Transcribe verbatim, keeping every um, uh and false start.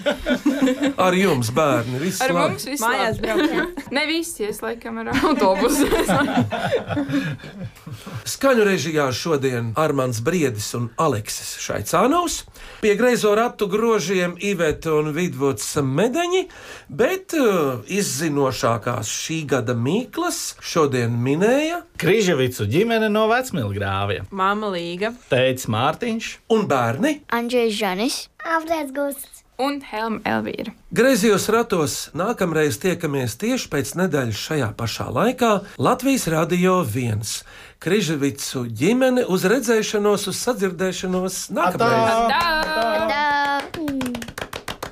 Ar jums, bērni, viss Ar labi? mums viss Mājās braucam. Ne visi, es laikam ar autobusu. Skaņu režijā šodien Armands Briedis un Aleksis Šaicānovs. Pie greizo ratu grožiem Iveta un Vidvuds Medeņi, bet uh, izzinošākās šī gada mīklas šodien minēja Križevicu ģimene no Vecmilgrāvja. Māma Līga. Teicis Mārtiņš. un bērni. Andrzejs Žanis, Alfrēds Gusts Un Helma Elvīra. Greizajos ratos nākamreiz tiekamies tieši pēc nedēļas šajā pašā laikā Latvijas Radio viens. Križevicu ģimene uz redzēšanos, uz sadzirdēšanos nākamreiz. Tā!